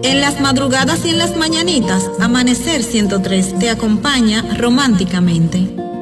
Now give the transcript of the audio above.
En las madrugadas y en las mañanitas, Amanecer 103 te acompaña románticamente.